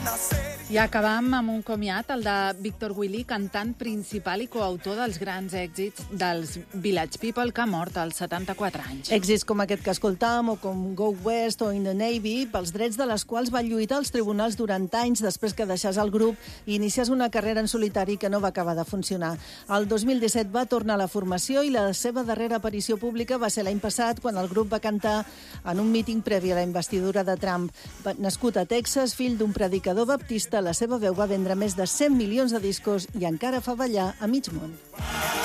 I acabam amb un comiat, el de Víctor Willy, cantant principal i coautor dels grans èxits dels Village People, que ha mort als 74 anys. Èxits com aquest que escoltàvem, o com Go West o In the Navy, pels drets de les quals va lluitar als tribunals durant anys després que deixàs el grup i iniciés una carrera en solitari que no va acabar de funcionar. El 2017 va tornar a la formació i la seva darrera aparició pública va ser l'any passat, quan el grup va cantar en un míting previ a la investidura de Trump. Nascut a Texas, fill d'un predicador baptista, la seva veu va vendre més de 100 milions de discos i encara fa ballar a mig món.